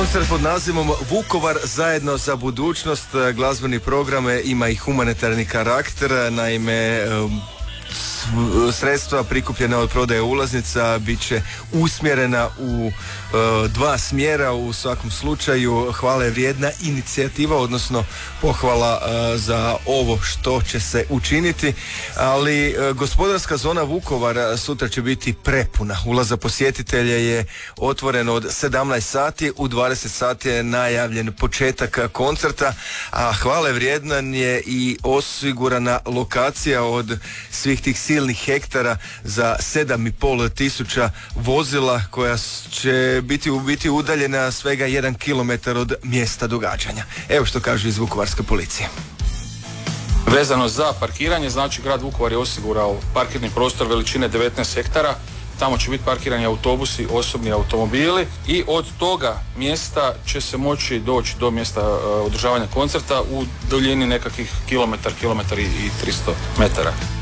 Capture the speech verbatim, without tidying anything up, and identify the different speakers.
Speaker 1: Koncert pod nazivom Vukovar zajedno za budućnost. Glazbeni program ima i humanitarni karakter, naime sredstva prikupljena od prodaje ulaznica bit će usmjerena u e, dva smjera. U svakom slučaju hvale vrijedna inicijativa, odnosno pohvala e, za ovo što će se učiniti, ali e, gospodarska zona Vukovar sutra će biti prepuna. Ulaz za posjetitelje je otvoren od sedamnaest sati, u dvadeset sati je najavljen početak koncerta, a hvale vrijedan je i osigurana lokacija od svih tih silnih hektara za sedam i pol tisuća vozila koja će biti u biti udaljena svega jedan kilometar od mjesta događanja. Evo što kažu iz vukovarske policije.
Speaker 2: Vezano za parkiranje, znači grad Vukovar je osigurao parkirni prostor veličine devetnaest hektara. Tamo će biti parkirani autobusi, osobni automobili i od toga mjesta će se moći doći do mjesta uh, održavanja koncerta u duljini nekakvih kilometar, kilometar i tristo metara.